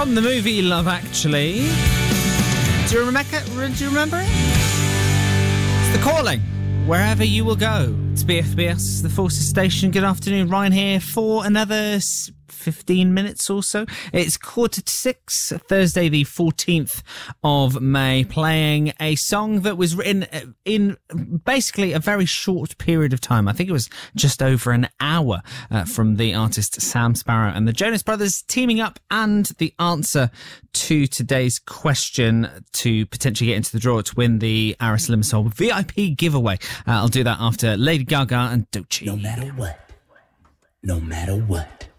From the movie Love Actually. Do you remember it? It's The Calling. Wherever you will go. It's BFBS, the Forces Station. Good afternoon, Ryan here for another 15 minutes or so. It's 5:45, Thursday the 14th of May, playing a song that was written in basically a very short period of time. I think it was just over an hour from the artist Sam Sparrow and the Jonas Brothers teaming up, and the answer to today's question to potentially get into the draw to win the Aris Limassol VIP giveaway. I'll do that after Lady Gaga and Doechii. No matter what. No matter what.